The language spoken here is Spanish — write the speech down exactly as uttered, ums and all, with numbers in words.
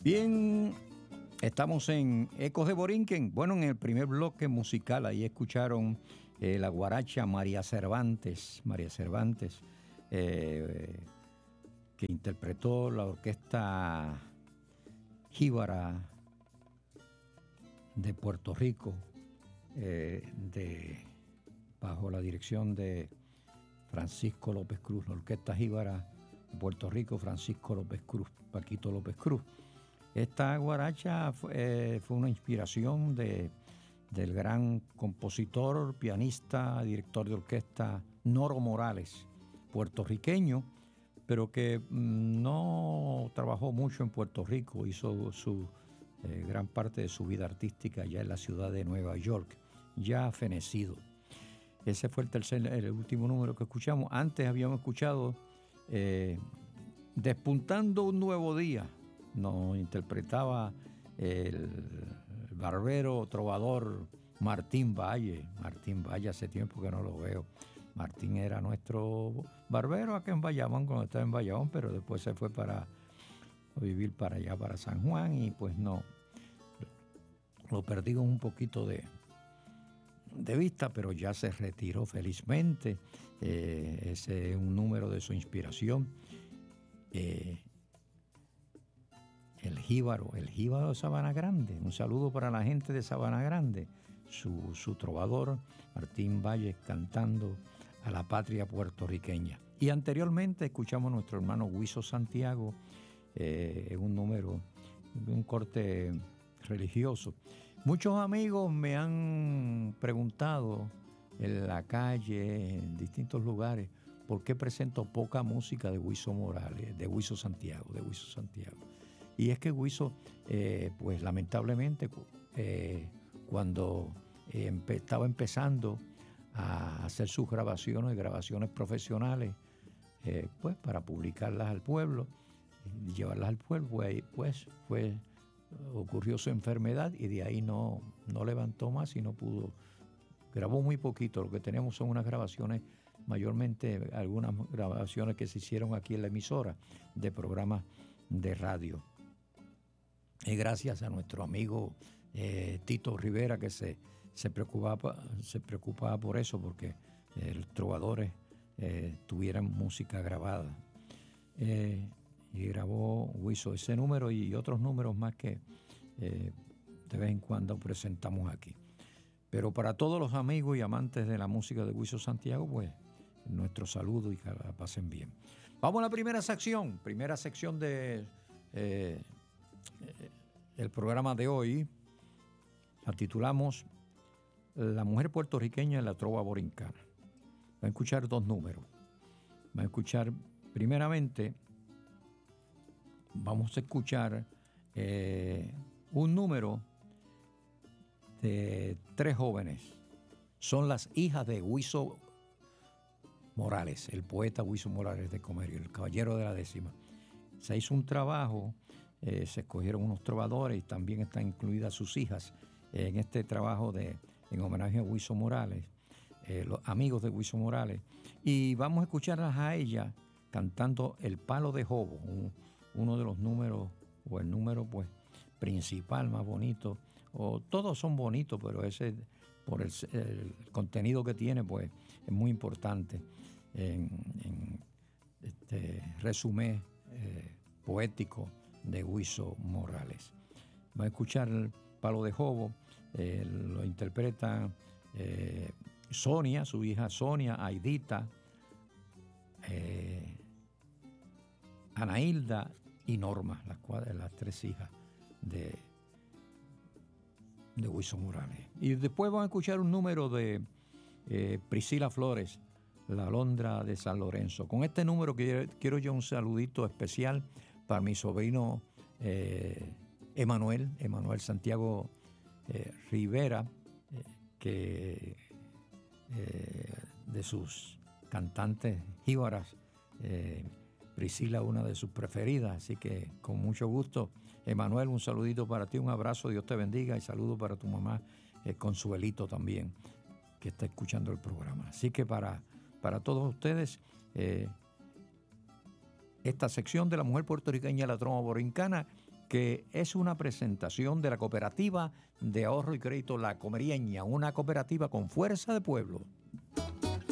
Bien, estamos en Ecos de Borinquen. Bueno, en el primer bloque musical ahí escucharon eh, la guaracha María Cervantes, María Cervantes, eh, que interpretó la orquesta Jíbara de Puerto Rico, eh, de, bajo la dirección de Francisco López Cruz, la orquesta Jíbara de Puerto Rico, Francisco López Cruz, Paquito López Cruz. Esta guaracha fue, eh, fue una inspiración de, del gran compositor, pianista, director de orquesta Noro Morales, puertorriqueño, pero que no trabajó mucho en Puerto Rico, hizo su eh, gran parte de su vida artística ya en la ciudad de Nueva York, ya fenecido. Ese fue el tercer, el último número que escuchamos. Antes habíamos escuchado eh, Despuntando un Nuevo Día. Nos interpretaba el, el barbero trovador Martín Valle. Martín Valle, hace tiempo que no lo veo. Martín era nuestro barbero acá en Bayamón cuando estaba en Bayamón, pero después se fue para a vivir para allá, para San Juan, y pues no, lo perdí un poquito de, de vista, pero ya se retiró felizmente. Eh, ese es un número de su inspiración. Eh, El jíbaro, el jíbaro de Sabana Grande. Un saludo para la gente de Sabana Grande. Su, su trovador, Martín Valle, cantando a la patria puertorriqueña. Y anteriormente escuchamos a nuestro hermano Huiso Santiago, eh, un número, un corte religioso. Muchos amigos me han preguntado en la calle, en distintos lugares, por qué presento poca música de Huiso Morales, de Huiso Santiago, de Huiso Santiago. Y es que Huiso, eh, pues lamentablemente, eh, cuando eh, empe- estaba empezando a hacer sus grabaciones, grabaciones profesionales, eh, pues para publicarlas al pueblo, y llevarlas al pueblo, pues, pues fue, ocurrió su enfermedad y de ahí no, no levantó más y no pudo. Grabó muy poquito. Lo que tenemos son unas grabaciones, mayormente algunas grabaciones que se hicieron aquí en la emisora de programas de radio. Y gracias a nuestro amigo eh, Tito Rivera, que se, se, preocupaba, se preocupaba por eso, porque eh, los trovadores eh, tuvieran música grabada. Eh, y grabó Huiso ese número y otros números más que eh, de vez en cuando presentamos aquí. Pero para todos los amigos y amantes de la música de Huiso Santiago, pues nuestro saludo y que la pasen bien. Vamos a la primera sección, primera sección de... Eh, el programa de hoy. La titulamos La mujer puertorriqueña en la trova borincana. Va a escuchar dos números. Va a escuchar, primeramente, vamos a escuchar eh, un número de tres jóvenes. Son las hijas de Huiso Morales, el poeta Huiso Morales de Comerío, el caballero de la décima. Se hizo un trabajo. Eh, se escogieron unos trovadores y también están incluidas sus hijas eh, en este trabajo de, en homenaje a Huiso Morales, eh, los amigos de Huiso Morales. Y vamos a escucharlas a ella cantando El Palo de Jobo, un, uno de los números, o el número pues principal, más bonito. O todos son bonitos, pero ese, por el, el contenido que tiene, pues es muy importante en, en este resumen eh, poético de Huiso Morales. Va a escuchar El Palo de Jobo, eh, lo interpreta eh, Sonia, su hija Sonia, Aidita, eh, Anailda y Norma, las, las tres hijas de, de Huiso Morales. Y después van a escuchar un número de eh, Priscila Flores, La Alondra de San Lorenzo. Con este número quiero, quiero yo un saludito especial para mi sobrino eh, Emanuel, Emanuel Santiago eh, Rivera, eh, que eh, de sus cantantes jíbaras, eh, Priscila, una de sus preferidas, así que con mucho gusto, Emanuel, un saludito para ti, un abrazo, Dios te bendiga, y saludo para tu mamá, eh, Consuelito también, que está escuchando el programa. Así que para, para todos ustedes, eh, esta sección de la mujer puertorriqueña, la trova borincana, que es una presentación de la Cooperativa de Ahorro y Crédito La Comerieña, una cooperativa con fuerza de pueblo.